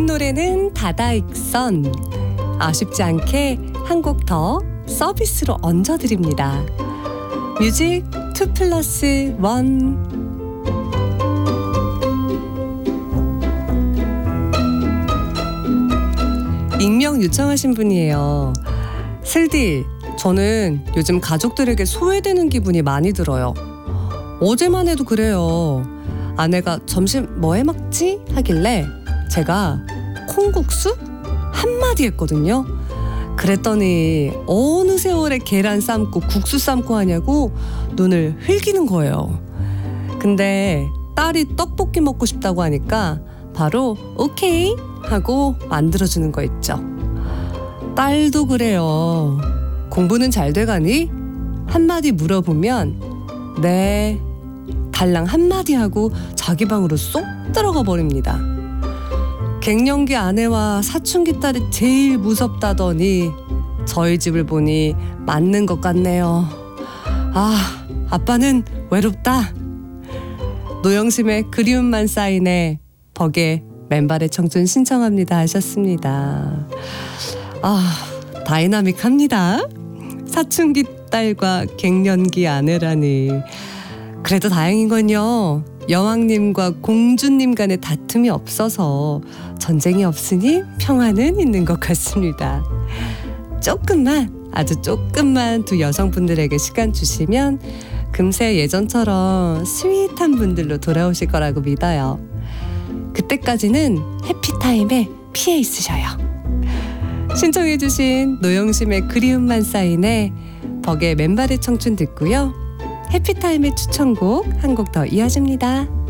좋은 노래는 닫아익선. 아쉽지 않게 한 곡 더 서비스로 얹어드립니다. 뮤직 2+1. 익명 요청하신 분이에요. 슬디, 저는 요즘 가족들에게 소외되는 기분이 많이 들어요. 어제만 해도 그래요. 아내가 점심 뭐 해먹지? 하길래 제가 콩국수? 한마디 했거든요. 그랬더니 어느 세월에 계란 삶고 국수 삶고 하냐고 눈을 흘기는 거예요. 근데 딸이 떡볶이 먹고 싶다고 하니까 바로 오케이 하고 만들어주는 거 있죠. 딸도 그래요. 공부는 잘 돼가니? 한마디 물어보면 네, 달랑 한마디 하고 자기 방으로 쏙 들어가 버립니다. 갱년기 아내와 사춘기 딸이 제일 무섭다더니 저희 집을 보니 맞는 것 같네요. 아, 아빠는 외롭다. 노영심의 그리움만 쌓이네. 벅의 맨발의 청춘 신청합니다 하셨습니다. 아, 다이나믹합니다. 사춘기 딸과 갱년기 아내라니. 그래도 다행인 건요, 여왕님과 공주님 간의 다툼이 없어서 전쟁이 없으니 평화는 있는 것 같습니다. 조금만, 아주 조금만 두 여성분들에게 시간 주시면 금세 예전처럼 스윗한 분들로 돌아오실 거라고 믿어요. 그때까지는 해피타임에 피해 있으셔요. 신청해주신 노영심의 그리움만 쌓이네, 벅의 맨발의 청춘 듣고요. 해피타임의 추천곡 한 곡 더 이어집니다.